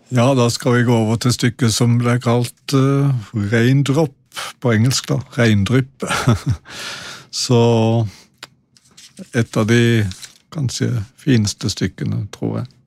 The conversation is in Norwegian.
Ja, da skal vi gå over til stykket som ble kalt Raindrop på engelsk da, Reindrypp. Så et av de kanskje fineste stykkene, tror jeg.